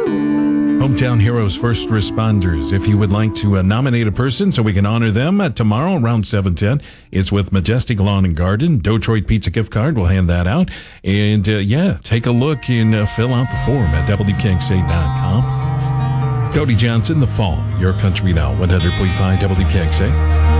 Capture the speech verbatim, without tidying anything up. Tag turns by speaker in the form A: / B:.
A: Hometown Heroes, first responders. If you would like to uh, nominate a person so we can honor them uh, tomorrow around seven ten, it's with Majestic Lawn and Garden. Detroit Pizza gift card. We'll hand that out. And uh, yeah, take a look and uh, fill out the form at W K X A dot com. Cody Johnson, The Fall, Your Country Now, one hundred point five W K X A.